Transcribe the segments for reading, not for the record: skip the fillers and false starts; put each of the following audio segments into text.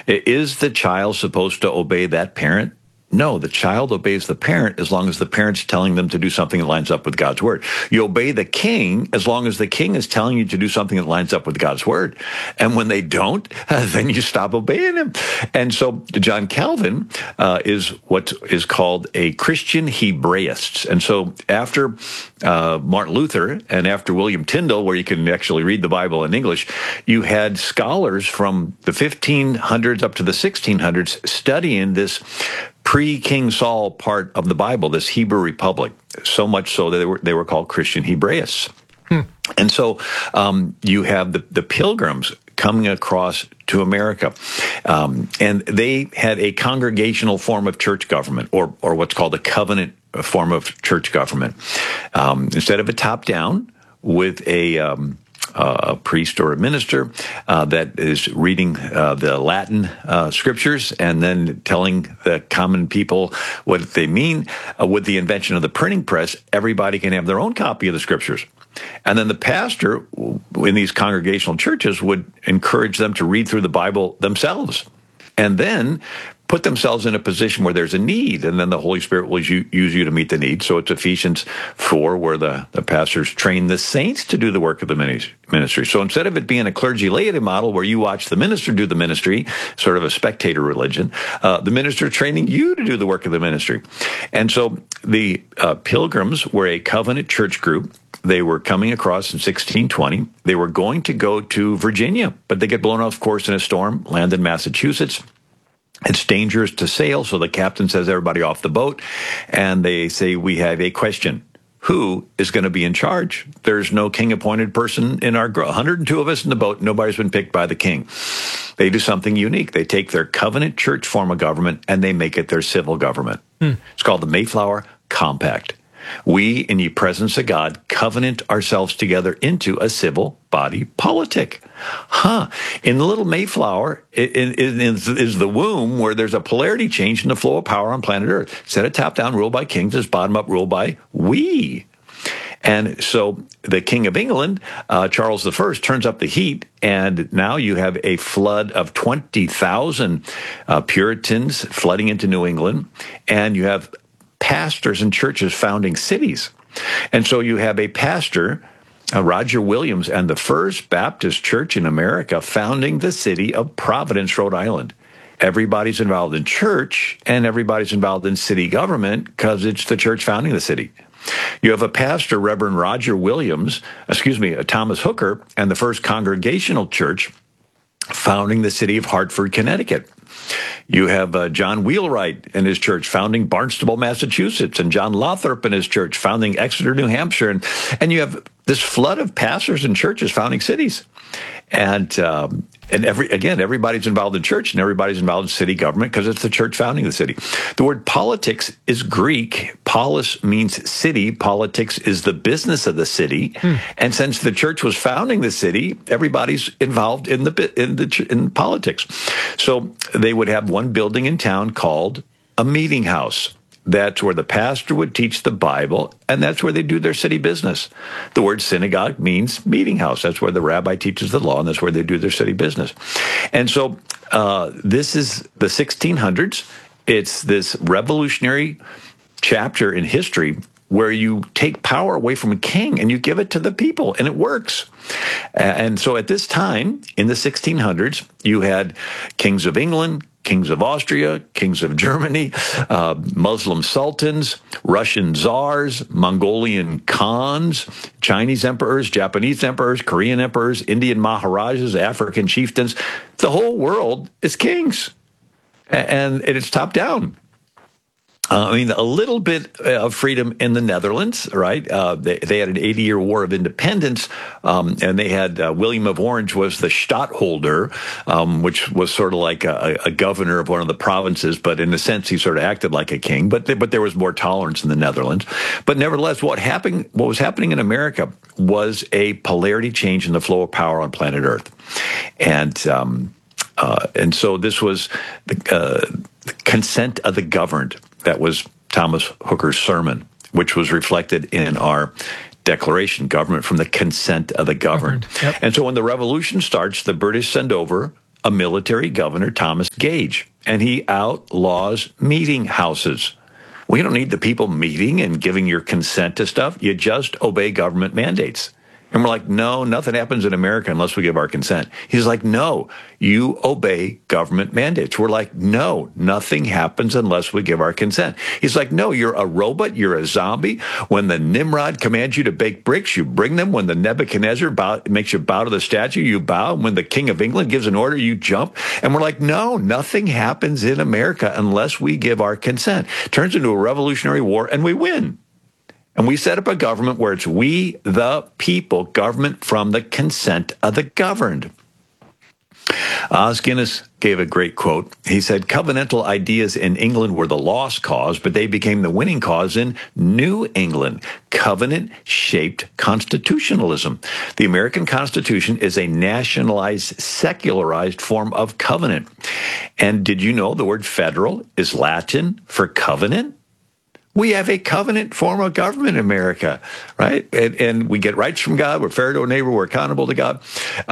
Is the child supposed to obey that parent? No, the child obeys the parent as long as the parent's telling them to do something that lines up with God's word. You obey the king as long as the king is telling you to do something that lines up with God's word. And when they don't, then you stop obeying him. And so John Calvin is what is called a Christian Hebraist. And so after Martin Luther and after William Tyndale, where you can actually read the Bible in English, you had scholars from the 1500s up to the 1600s studying this pre-King Saul part of the Bible, this Hebrew Republic, so much so that they were called Christian Hebraists. And so you have the Pilgrims coming across to America, and they had a congregational form of church government, or what's called a covenant form of church government. Instead of a top-down with a priest or a minister that is reading the Latin scriptures and then telling the common people what they mean. With the invention of the printing press, everybody can have their own copy of the scriptures. And then the pastor in these congregational churches would encourage them to read through the Bible themselves and then put themselves in a position where there's a need, and then the Holy Spirit will use you to meet the need. So it's Ephesians 4, where the pastors train the saints to do the work of the ministry. So instead of it being a clergy-laity model where you watch the minister do the ministry, sort of a spectator religion, the minister training you to do the work of the ministry. And so the Pilgrims were a covenant church group. They were coming across in 1620. They were going to go to Virginia, but they get blown off course in a storm, land in Massachusetts. It's dangerous to sail, so the captain says everybody off the boat, and they say, we have a question. Who is going to be in charge? There's no king-appointed person in our 102 of us in the boat. Nobody's been picked by the king. They do something unique. They take their covenant church form of government, and they make it their civil government. It's called the Mayflower Compact. We, in the presence of God, covenant ourselves together into a civil body politic. In the little Mayflower is the womb where there's a polarity change in the flow of power on planet Earth. Instead of top-down rule by kings, it's bottom-up rule by we. And so the King of England, Charles I, turns up the heat, and now you have a flood of 20,000 Puritans flooding into New England, and you have pastors and churches founding cities. And so you have a pastor, Roger Williams, and the First Baptist Church in America founding the city of Providence, Rhode Island. Everybody's involved in church, and everybody's involved in city government because it's the church founding the city. You have a pastor, Reverend Thomas Hooker, and the First Congregational Church founding the city of Hartford, Connecticut. You have John Wheelwright and his church founding Barnstable, Massachusetts, and John Lothrop and his church founding Exeter, New Hampshire. And you have this flood of pastors and churches founding cities. And everybody's involved in church and everybody's involved in city government because it's the church founding the city. The word politics is Greek. Polis means city. Politics is the business of the city. And since the church was founding the city, everybody's involved in politics. So they would have one building in town called a meeting house. That's where the pastor would teach the Bible, and that's where they do their city business. The word synagogue means meeting house. That's where the rabbi teaches the law, and that's where they do their city business. And so this is the 1600s. It's this revolutionary chapter in history where you take power away from a king and you give it to the people, and it works. And so at this time, in the 1600s, you had kings of England, kings of Austria, kings of Germany, Muslim sultans, Russian czars, Mongolian khans, Chinese emperors, Japanese emperors, Korean emperors, Indian maharajas, African chieftains. The whole world is kings, and it's top down. A little bit of freedom in the Netherlands, right? They had an 80-year war of independence, and they had William of Orange was the stadtholder, which was sort of like a governor of one of the provinces, but in a sense he sort of acted like a king. But there was more tolerance in the Netherlands. But nevertheless, what was happening in America was a polarity change in the flow of power on planet Earth, and so this was the consent of the governed. That was Thomas Hooker's sermon, which was reflected in our Declaration, government from the consent of the governed. Yep. And so when the revolution starts, the British send over a military governor, Thomas Gage, and he outlaws meeting houses. We don't need the people meeting and giving your consent to stuff. You just obey government mandates. And we're like, no, nothing happens in America unless we give our consent. He's like, no, you obey government mandates. We're like, no, nothing happens unless we give our consent. He's like, no, you're a robot. You're a zombie. When the Nimrod commands you to bake bricks, you bring them. When the Nebuchadnezzar makes you bow to the statue, you bow. When the King of England gives an order, you jump. And we're like, no, nothing happens in America unless we give our consent. Turns into a revolutionary war and we win. And we set up a government where it's we, the people, government from the consent of the governed. Os Guinness gave a great quote. He said, covenantal ideas in England were the lost cause, but they became the winning cause in New England. Covenant-shaped constitutionalism. The American Constitution is a nationalized, secularized form of covenant. And did you know the word federal is Latin for covenant? We have a covenant form of government in America, right? And we get rights from God. We're fair to our neighbor. We're accountable to God.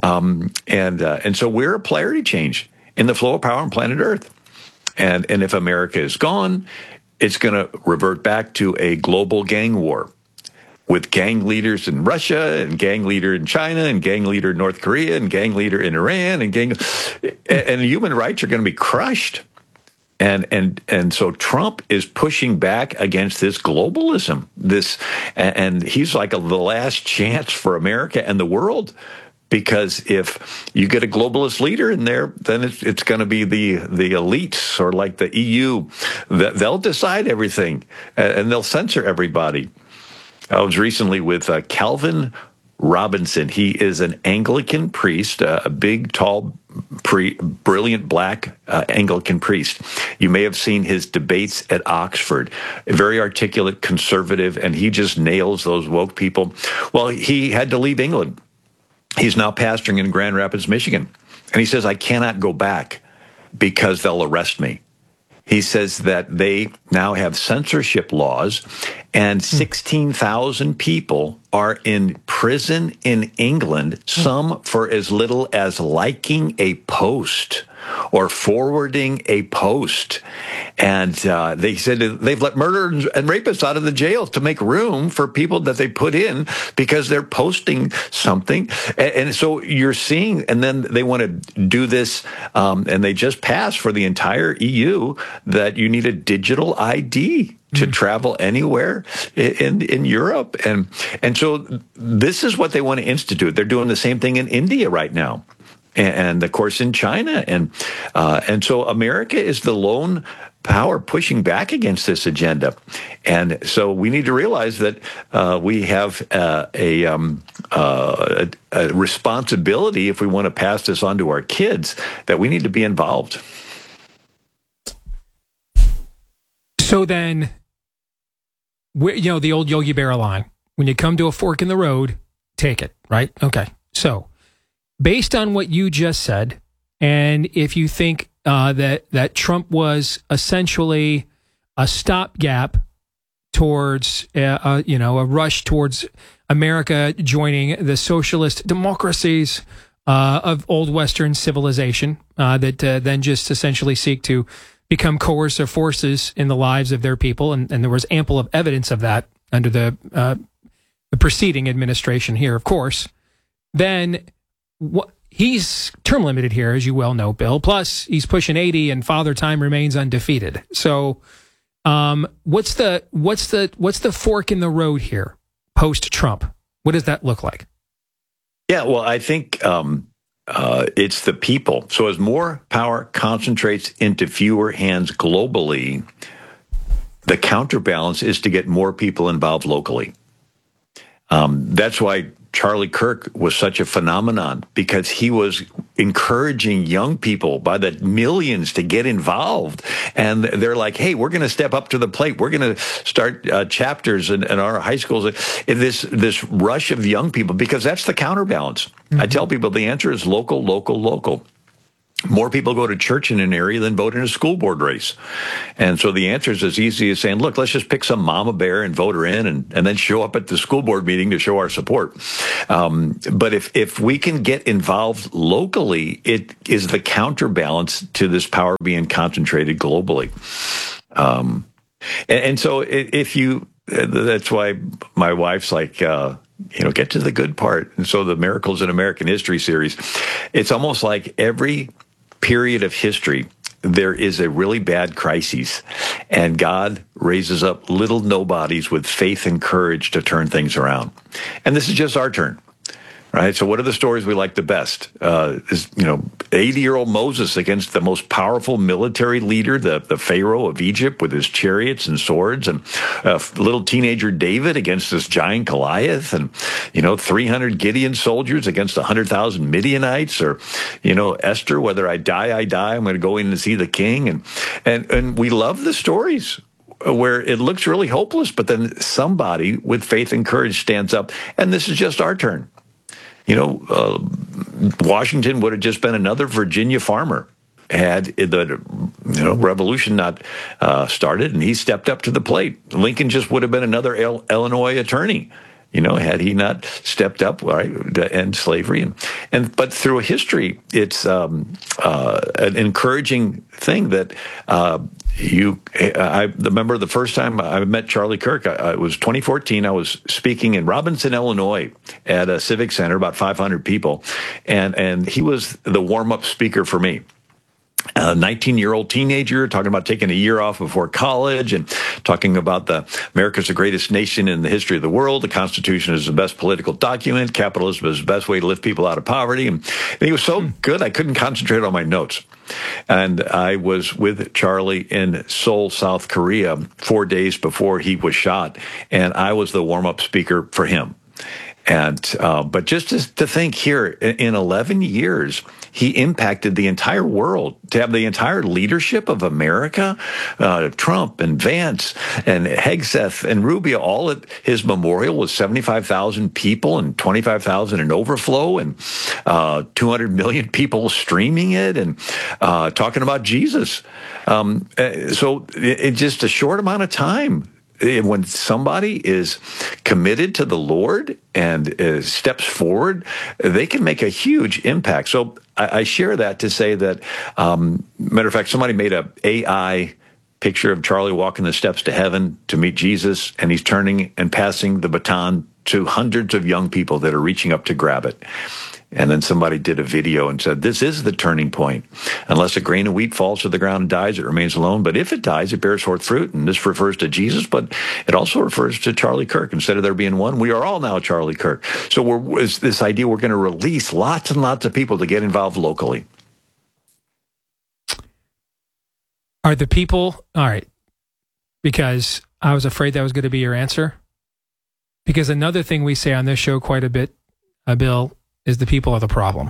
And so we're a polarity change in the flow of power on planet Earth. And if America is gone, it's going to revert back to a global gang war with gang leaders in Russia and gang leader in China and gang leader in North Korea and gang leader in Iran and human rights are going to be crushed. And so Trump is pushing back against this globalism, and he's like the last chance for America and the world, because if you get a globalist leader in there, then it's going to be the elites or like the EU. They'll decide everything and they'll censor everybody. I was recently with Calvin Robinson. He is an Anglican priest, a big, tall, brilliant black Anglican priest. You may have seen his debates at Oxford. A very articulate conservative, and he just nails those woke people. Well, he had to leave England. He's now pastoring in Grand Rapids, Michigan. And he says, I cannot go back because they'll arrest me. He says that they now have censorship laws, and 16,000 people are in prison in England, some for as little as liking a post or forwarding a post. And they said they've let murderers and rapists out of the jails to make room for people that they put in because they're posting something. And so you're seeing, and then they want to do this, and they just passed for the entire EU that you need a digital ID to travel anywhere in Europe. And so this is what they want to institute. They're doing the same thing in India right now. And of course in China. And so America is the lone power pushing back against this agenda. And so we need to realize that we have a responsibility, if we want to pass this on to our kids, that we need to be involved. So then, the old Yogi Berra line, when you come to a fork in the road, take it, right? Okay. So based on what you just said, and if you think that Trump was essentially a stopgap towards, a rush towards America joining the socialist democracies of old Western civilization that then just essentially seek to become coercive forces in the lives of their people, and there was ample of evidence of that under the preceding administration here, of course, then he's term limited here, as you well know, Bill. Plus, he's pushing 80, and Father Time remains undefeated. So, what's the fork in the road here post Trump? What does that look like? Yeah, well, I think it's the people. So as more power concentrates into fewer hands globally, the counterbalance is to get more people involved locally. That's why Charlie Kirk was such a phenomenon, because he was encouraging young people by the millions to get involved. And they're like, hey, we're going to step up to the plate. We're going to start chapters in our high schools. This rush of young people, because that's the counterbalance. Mm-hmm. I tell people the answer is local, local, local. more people go to church in an area than vote in a school board race. And so the answer is as easy as saying, look, let's just pick some mama bear and vote her in and then show up at the school board meeting to show our support. But if we can get involved locally, it is the counterbalance to this power being concentrated globally. And so if you, that's why my wife's like, get to the good part. And so the Miracles in American History series, it's almost like every period of history, there is a really bad crisis, and God raises up little nobodies with faith and courage to turn things around. And this is just our turn. Right. So what are the stories we like the best? 80-year-old Moses against the most powerful military leader, the Pharaoh of Egypt with his chariots and swords, and little teenager David against this giant Goliath, and, 300 Gideon soldiers against 100,000 Midianites, or, Esther, whether I die, I'm going to go in and see the king. And we love the stories where it looks really hopeless, but then somebody with faith and courage stands up, and this is just our turn. Washington would have just been another Virginia farmer had the revolution not started, and he stepped up to the plate. Lincoln just would have been another Illinois attorney, had he not stepped up, right, to end slavery. But through history, it's an encouraging thing that I remember the first time I met Charlie Kirk. It was 2014. I was speaking in Robinson, Illinois, at a civic center, about 500 people, and he was the warm-up speaker for me. A 19-year-old teenager talking about taking a year off before college and talking about America's the greatest nation in the history of the world. The Constitution is the best political document. Capitalism is the best way to lift people out of poverty. And he was so good, I couldn't concentrate on my notes. And I was with Charlie in Seoul, South Korea, 4 days before he was shot. And I was the warm-up speaker for him. And but just to think here, in 11 years, he impacted the entire world. To have the entire leadership of America, Trump and Vance and Hegseth and Rubio, all at his memorial with 75,000 people and 25,000 in overflow and 200 million people streaming it and talking about Jesus. So in just a short amount of time, when somebody is committed to the Lord and steps forward, they can make a huge impact. So I share that to say that, matter of fact, somebody made a AI picture of Charlie walking the steps to heaven to meet Jesus, and he's turning and passing the baton to hundreds of young people that are reaching up to grab it. And then somebody did a video and said, this is the turning point. Unless a grain of wheat falls to the ground and dies, it remains alone. But if it dies, it bears forth fruit. And this refers to Jesus, but it also refers to Charlie Kirk. Instead of there being one, we are all now Charlie Kirk. So it's this idea we're going to release lots and lots of people to get involved locally. Are the people, all right, because I was afraid that was going to be your answer. Because another thing we say on this show quite a bit, Bill, is the people are the problem.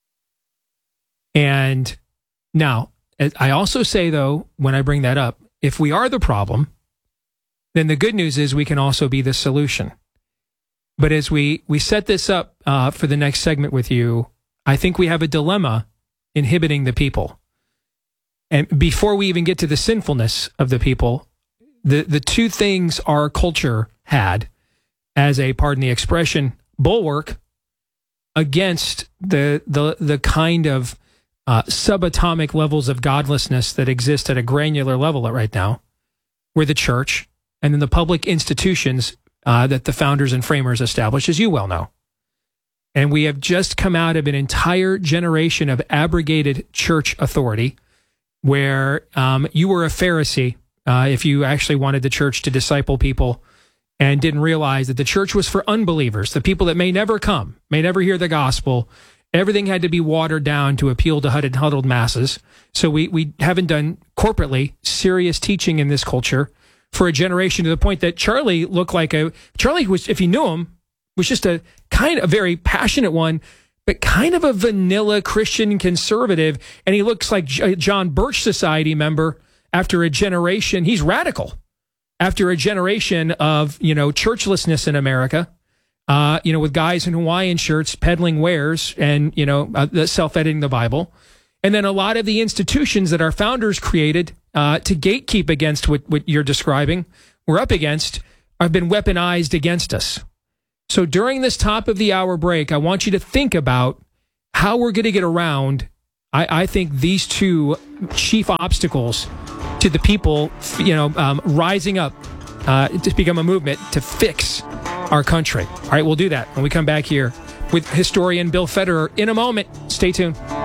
And now, I also say, though, when I bring that up, if we are the problem, then the good news is we can also be the solution. But as we set this up for the next segment with you, I think we have a dilemma inhibiting the people. And before we even get to the sinfulness of the people, the two things our culture had as a, pardon the expression, bulwark against the kind of subatomic levels of godlessness that exist at a granular level right now, were the church and then the public institutions that the founders and framers established, as you well know. And we have just come out of an entire generation of abrogated church authority where you were a Pharisee if you actually wanted the church to disciple people and didn't realize that the church was for unbelievers, the people that may never come, may never hear the gospel. Everything had to be watered down to appeal to huddled masses. So we haven't done corporately serious teaching in this culture for a generation, to the point that Charlie looked like Charlie was, if you knew him, was just a very passionate one, but kind of a vanilla Christian conservative. And he looks like a John Birch Society member after a generation. He's radical. After a generation of, churchlessness in America, with guys in Hawaiian shirts peddling wares and, self-editing the Bible. And then a lot of the institutions that our founders created to gatekeep against what you're describing, we're up against, have been weaponized against us. So during this top of the hour break, I want you to think about how we're going to get around, I think, these two chief obstacles to the people, rising up to become a movement to fix our country. All right, we'll do that when we come back here with historian Bill Federer in a moment. Stay tuned.